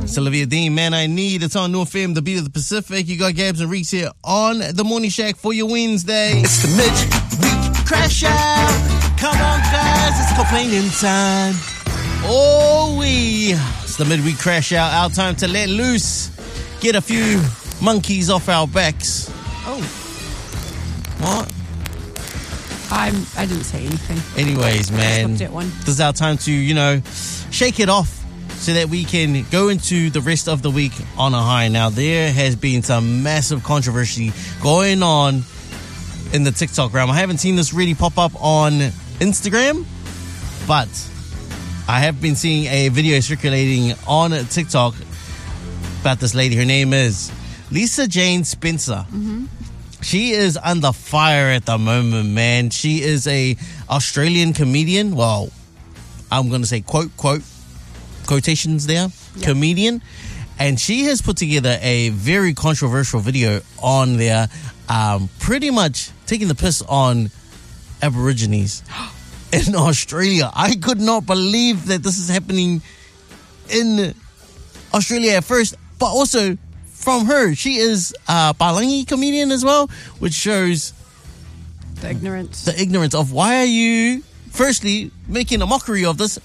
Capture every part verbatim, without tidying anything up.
Sylvia Dean, Man I Need. It's on New F M, the beat of the Pacific. You got Gabs and Reeks here on the Morning Shack for your Wednesday. It's the midweek crash out. Come on, guys, it's complaining time. Oh, we. It's the midweek crash out. Our time to let loose. Get a few monkeys off our backs. Oh. What? I'm, I didn't say anything. Anyways, man, That one. this is our time to, you know, shake it off so that we can go into the rest of the week on a high. Now, there has been some massive controversy going on in the TikTok realm. I haven't seen this really pop up on Instagram, but I have been seeing a video circulating on TikTok about this lady. Her name is Lisa Jane Spencer. Mm-hmm. She is under fire at the moment, man. She is a Australian comedian. Well, I'm going to say quote, quote, quotations there. Yep. Comedian. And she has put together a very controversial video on there, um, pretty much taking the piss on Aborigines in Australia. I could not believe that this is happening in Australia at first, but also from her. She is a Palangi comedian as well, which shows the ignorance. The ignorance of why are you, firstly, making a mockery of this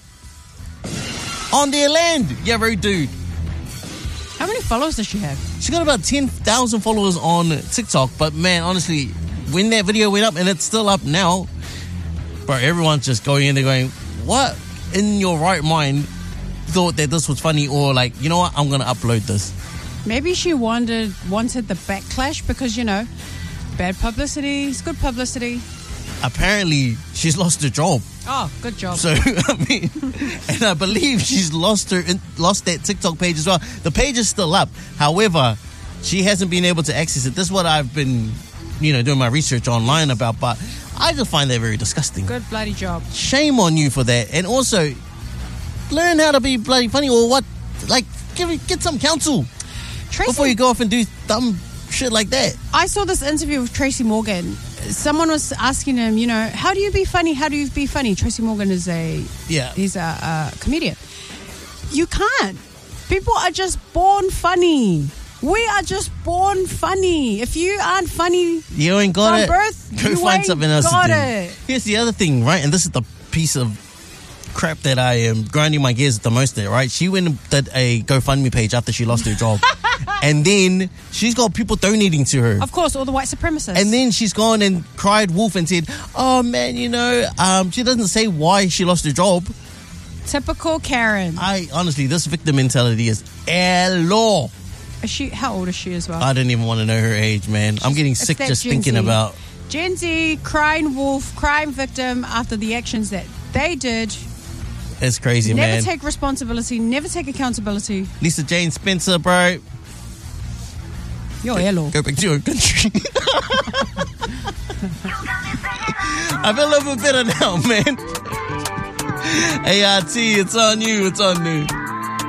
on their land, yeah, rude dude. How many followers does she have? She got about ten thousand followers on TikTok, but man, honestly, when that video went up, and it's still up now, bro, everyone's just going in there going, what in your right mind thought that this was funny, or like, you know what, I'm going to upload this. Maybe she wanted wanted the backlash because, you know, bad publicity is good publicity. Apparently, she's lost her job. Oh, good job. So, I mean, and I believe she's lost her lost that TikTok page as well. The page is still up. However, she hasn't been able to access it. This is what I've been, you know, doing my research online about, but I just find that very disgusting. Good bloody job. Shame on you for that. And also, learn how to be bloody funny, or what, like, get, get some counsel. Tracy, before you go off and do dumb shit like that. I saw this interview with Tracy Morgan. Someone was asking him, you know, how do you be funny? How do you be funny? Tracy Morgan is a, yeah, he's a, a comedian. You can't. People are just born funny. We are just born funny. If you aren't funny you ain't got from it. birth, go you find ain't something else got to do. It. Here's the other thing, right? And this is the piece of crap that I am grinding my gears the most at, right? She went and did a GoFundMe page after she lost her job. And then she's got people donating to her. Of course, all the white supremacists. And then she's gone and cried wolf and said, oh man, you know, um, she doesn't say why she lost her job. Typical Karen. I honestly, this victim mentality is a law. Is she, how old is she as well? I don't even want to know her age, man. I'm getting sick just Gen thinking Z. about Gen Z, crying wolf, crying victim after the actions that they did. It's crazy, never man. Never take responsibility, never take accountability. Lisa Jane Spencer, bro. Yo, hello. Go back to your country. I feel a little bit better now, man. A R T, it's on you, it's on you.